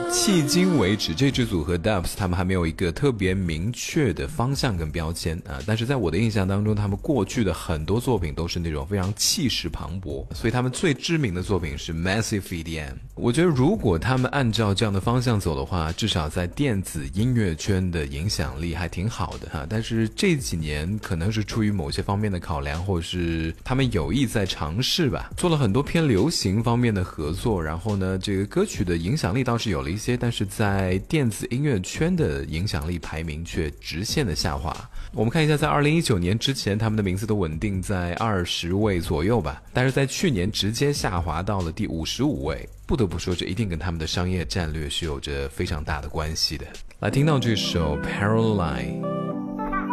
迄今为止，这支组合 Dubs 他们还没有一个特别明确的方向跟标签啊，但是在我的印象当中，他们过去的很多作品都是那种非常气势磅礴，所以他们最知名的作品是 Massive EDM。我觉得如果他们按照这样的方向走的话，至少在电子音乐圈的影响力还挺好的哈。但是这几年可能是出于某些方面的考量，或者是他们有意在尝试吧，做了很多偏流行方面的合作，然后呢，这个歌曲的影响力倒是有了一些，但是在电子音乐圈的影响力排名却直线的下滑。我们看一下，在2019年之前，他们的名字都稳定在20位左右吧，但是在去年直接下滑到了第55位。不得不说，这一定跟他们的商业战略是有着非常大的关系的。来听到这首 Paralyze